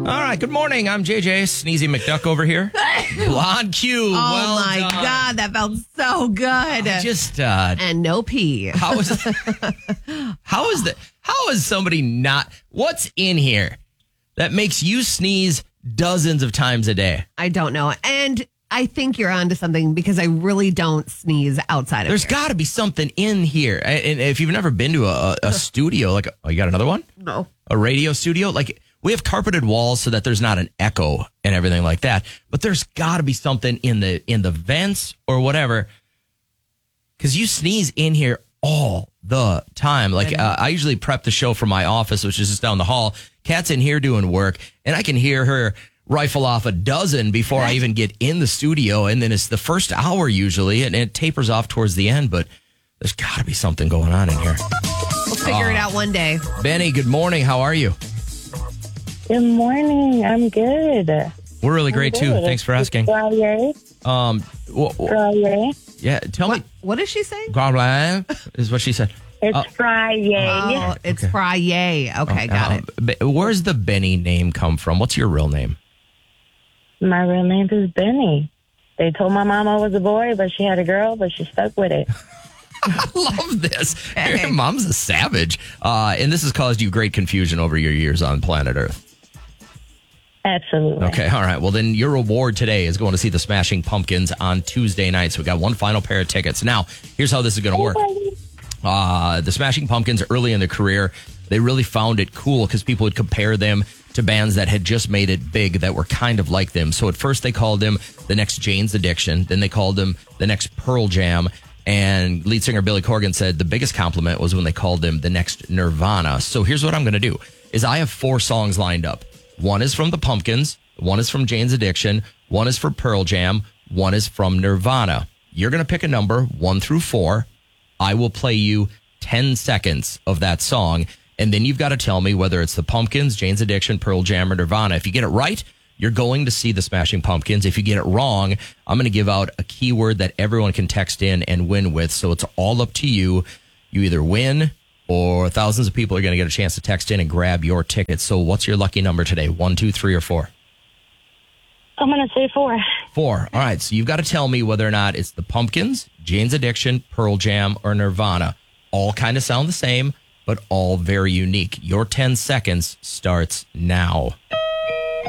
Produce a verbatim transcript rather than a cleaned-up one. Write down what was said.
All right, good morning. I'm J J, Sneezy McDuck over here. Blonde Q. Oh, well my done. God. That felt so good. I just, uh, and no pee. how is, how is that? How is somebody not, what's in here that makes you sneeze dozens of times a day? I don't know. And I think you're onto something because I really don't sneeze outside of There's here. got to be something in here. And if you've never been to a, a studio, like, oh, you got another one? No. A radio studio? Like, we have carpeted walls so that there's not an echo and everything like that. But there's got to be something in the in the vents or whatever. Because you sneeze in here all the time. Like, uh, I usually prep the show from my office, which is just down the hall. Kat's in here doing work, and I can hear her rifle off a dozen before I even get in the studio. And then it's the first hour usually, and it tapers off towards the end. But there's got to be something going on in here. We'll figure it out one day. Benny, good morning. How are you? Good morning. I'm good. We're really great, I'm too. good. Thanks for asking. Friday. Um, wh- wh- Friday. yeah, tell What, me. what is she saying? Grand is what she said. It's Uh, Friday. Oh, it's Okay. Friday. Okay, got Um, it. Be- Where's the Benny name come from? What's your real name? My real name is Benny. They told my mom I was a boy, but she had a girl, but she stuck with it. I love this. Hey. Your mom's a savage. Uh, and this has caused you great confusion over your years on planet Earth. Absolutely. Okay, all right. Well, then your reward today is going to see the Smashing Pumpkins on Tuesday night. So we got one final pair of tickets. Now, here's how this is going to work. Uh, the Smashing Pumpkins, early in their career, they really found it cool because people would compare them to bands that had just made it big that were kind of like them. So at first they called them the next Jane's Addiction. Then they called them the next Pearl Jam. And lead singer Billy Corgan said the biggest compliment was when they called them the next Nirvana. So here's what I'm going to do is I have four songs lined up. One is from the Pumpkins. One is from Jane's Addiction. One is for Pearl Jam. One is from Nirvana. You're going to pick a number one through four. I will play you ten seconds of that song. And then you've got to tell me whether it's the Pumpkins, Jane's Addiction, Pearl Jam, or Nirvana. If you get it right, you're going to see the Smashing Pumpkins. If you get it wrong, I'm going to give out a keyword that everyone can text in and win with. So it's all up to you. You either win or thousands of people are going to get a chance to text in and grab your tickets. So what's your lucky number today? One, two, three, or four? I'm going to say four. Four. All right. So you've got to tell me whether or not it's the Pumpkins, Jane's Addiction, Pearl Jam, or Nirvana. All kind of sound the same, but all very unique. Your ten seconds starts now.